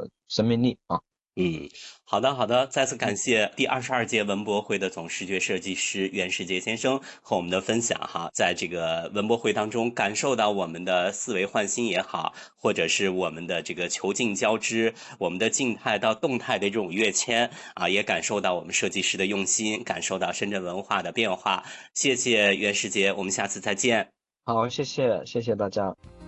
生命力啊。 好的好的，再次感嗯， 谢第22届文博会的总视觉设计师袁世杰先生和我们的分享哈，在这个文博会当中感受到我们的思维焕新也好，或者是我们的这个球境交织，我们的静态到动态的这种跃迁啊，也感受到我们设计师的用心，感受到深圳文化的变化。谢谢袁世杰，我们下次再见。 好，谢谢大家。